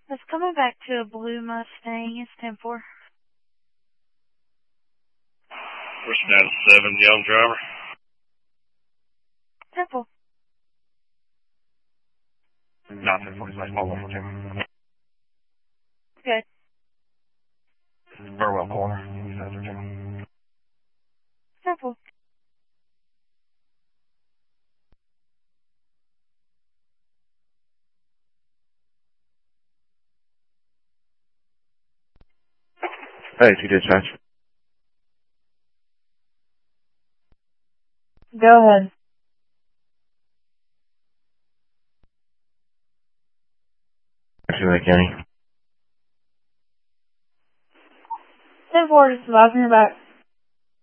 It's coming back to a blue Mustang. It's 10-4. Pushing down to 7, young driver. 10-4. Not 10-4, Good. Burwell corner. 10-4. Hey, you dispatch. Go ahead. Lake County. 10-4, just advising your back.